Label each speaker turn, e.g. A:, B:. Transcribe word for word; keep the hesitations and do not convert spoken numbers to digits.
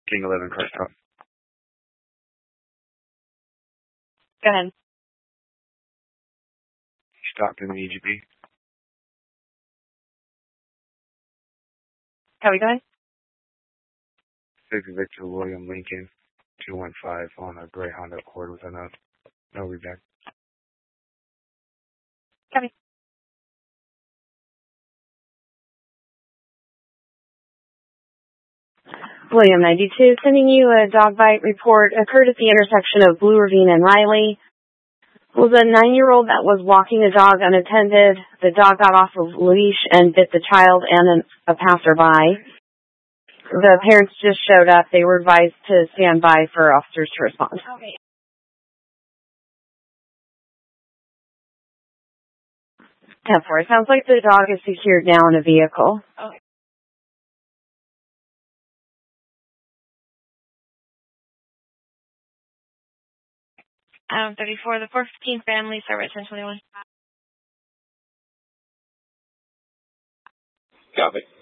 A: King eleven Crush Talk.
B: Go ahead.
A: Stockton, E G P.
B: Copy, go ahead.
A: Six Victor William Lincoln, two one five on a gray Honda Accord with a no, no reback.
B: Copy. William ninety-two, sending you a dog bite report. Occurred at the intersection of Blue Ravine and Riley. It was a nine-year-old that was walking a dog unattended. The dog got off of leash and bit the child and an, a passerby. The parents just showed up. They were advised to stand by for officers to respond. Okay. ten four, sounds like the dog is secured now in a vehicle. Okay.
C: Um, thirty-four, the four fifteen family, service ten twenty-one.
D: Copy.